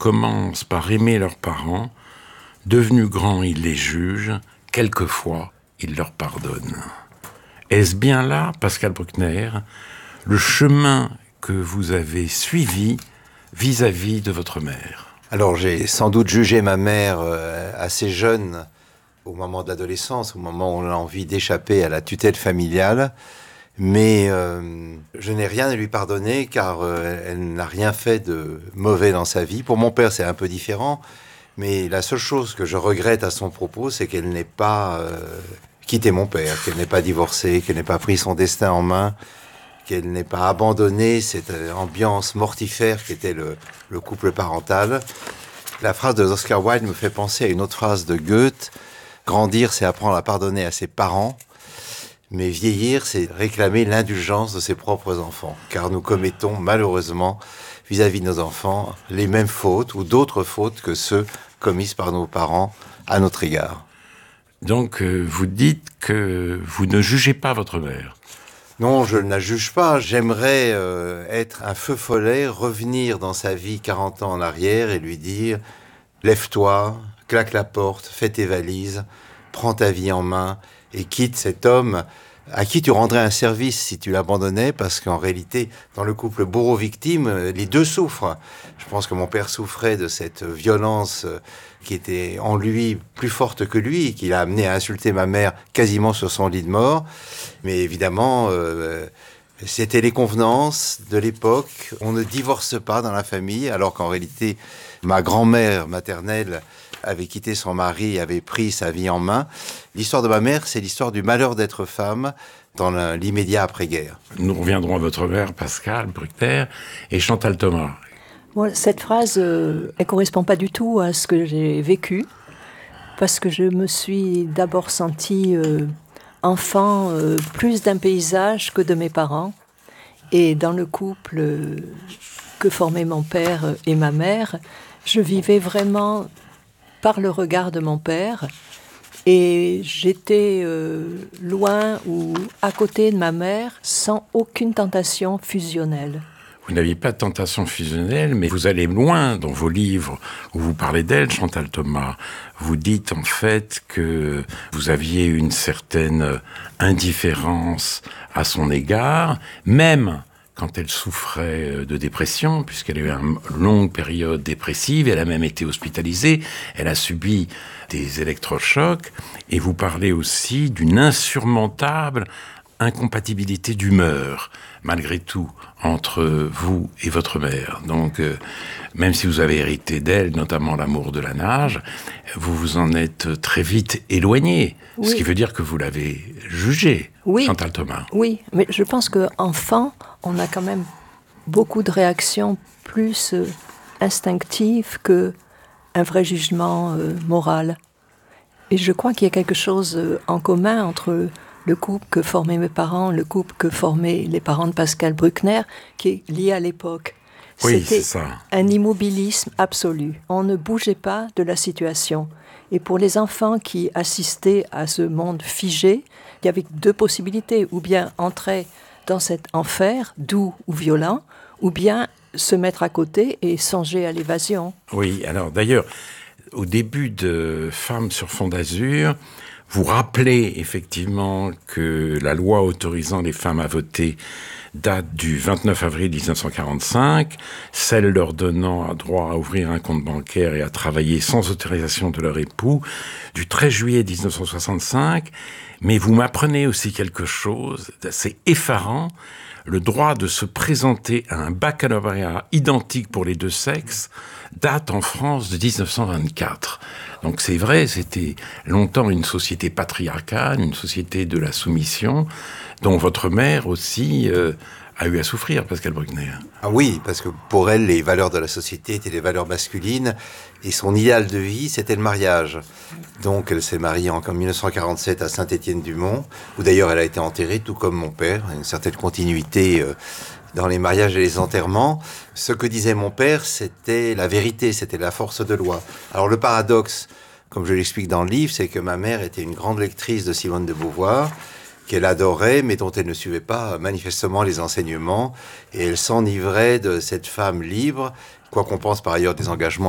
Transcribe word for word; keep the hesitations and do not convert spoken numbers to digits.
commencent par aimer leurs parents. Devenus grands, ils les jugent. Quelquefois, ils leur pardonnent. Est-ce bien là, Pascal Bruckner, le chemin que vous avez suivi vis-à-vis de votre mère? Alors, j'ai sans doute jugé ma mère euh, assez jeune, au moment de l'adolescence, au moment où on a envie d'échapper à la tutelle familiale. Mais euh, je n'ai rien à lui pardonner car euh, elle n'a rien fait de mauvais dans sa vie. Pour mon père, c'est un peu différent. Mais la seule chose que je regrette à son propos, c'est qu'elle n'ait pas euh, quitté mon père, qu'elle n'ait pas divorcé, qu'elle n'ait pas pris son destin en main, qu'elle n'ait pas abandonné cette ambiance mortifère qui était le, le couple parental. La phrase de Oscar Wilde me fait penser à une autre phrase de Goethe. Grandir, c'est apprendre à pardonner à ses parents. Mais vieillir, c'est réclamer l'indulgence de ses propres enfants. Car nous commettons malheureusement, vis-à-vis de nos enfants, les mêmes fautes ou d'autres fautes que ceux commises par nos parents à notre égard. Donc, euh, vous dites que vous ne jugez pas votre mère. Non, je ne la juge pas. J'aimerais euh, être un feu follet, revenir dans sa vie quarante ans en arrière et lui dire « Lève-toi, claque la porte, fais tes valises, prends ta vie en main et quitte cet homme à qui tu rendrais un service si tu l'abandonnais, parce qu'en réalité, dans le couple bourreau-victime, les deux souffrent. Je pense que mon père souffrait de cette violence qui était en lui plus forte que lui, et qui l'a amené à insulter ma mère quasiment sur son lit de mort. Mais évidemment, euh, c'était les convenances de l'époque. On ne divorce pas dans la famille, alors qu'en réalité, ma grand-mère maternelle avait quitté son mari, avait pris sa vie en main. L'histoire de ma mère, c'est l'histoire du malheur d'être femme dans l'immédiat après-guerre. Nous reviendrons à votre mère, Pascal Bruckner, et Chantal Thomas. Bon, cette phrase, euh, elle correspond pas du tout à ce que j'ai vécu, parce que je me suis d'abord sentie euh, enfant euh, plus d'un paysage que de mes parents. Et dans le couple euh, que formaient mon père et ma mère, je vivais vraiment par le regard de mon père, et j'étais euh, loin ou à côté de ma mère sans aucune tentation fusionnelle. Vous n'aviez pas de tentation fusionnelle, mais vous allez loin dans vos livres où vous parlez d'elle, Chantal Thomas. Vous dites en fait que vous aviez une certaine indifférence à son égard, même quand elle souffrait de dépression, puisqu'elle a eu une longue période dépressive, elle a même été hospitalisée, elle a subi des électrochocs, et vous parlez aussi d'une insurmontable incompatibilité d'humeur, malgré tout, entre vous et votre mère. Donc, euh, même si vous avez hérité d'elle, notamment l'amour de la nage, vous vous en êtes très vite éloigné, oui. Ce qui veut dire que vous l'avez jugée, oui. Chantal Thomas. Oui, mais je pense qu'enfant, on a quand même beaucoup de réactions plus euh, instinctives qu'un vrai jugement euh, moral. Et je crois qu'il y a quelque chose euh, en commun entre le couple que formaient mes parents, le couple que formaient les parents de Pascal Bruckner, qui est lié à l'époque. Oui, C'était c'est ça. Un immobilisme absolu. On ne bougeait pas de la situation. Et pour les enfants qui assistaient à ce monde figé, il y avait deux possibilités. Ou bien entrer dans cet enfer, doux ou violent, ou bien se mettre à côté et songer à l'évasion. Oui, alors d'ailleurs, au début de Femmes sur fond d'azur, vous rappelez effectivement que la loi autorisant les femmes à voter date du vingt-neuf avril mille neuf cent quarante-cinq, celle leur donnant droit à ouvrir un compte bancaire et à travailler sans autorisation de leur époux, du treize juillet mille neuf cent soixante-cinq. Mais vous m'apprenez aussi quelque chose d'assez effarant, le droit de se présenter à un baccalauréat identique pour les deux sexes date en France de mille neuf cent vingt-quatre. Donc c'est vrai, c'était longtemps une société patriarcale, une société de la soumission, dont votre mère aussi euh, a eu à souffrir, Pascal Bruckner. Ah oui, parce que pour elle, les valeurs de la société étaient des valeurs masculines, et son idéal de vie, c'était le mariage. Donc elle s'est mariée en mille neuf cent quarante-sept à Saint-Étienne-du-Mont, où d'ailleurs elle a été enterrée, tout comme mon père, une certaine continuité euh, dans les mariages et les enterrements. Ce que disait mon père, c'était la vérité, c'était la force de loi. Alors le paradoxe, comme je l'explique dans le livre, c'est que ma mère était une grande lectrice de Simone de Beauvoir, qu'elle adorait, mais dont elle ne suivait pas manifestement les enseignements, et elle s'enivrait de cette femme libre, quoi qu'on pense par ailleurs des engagements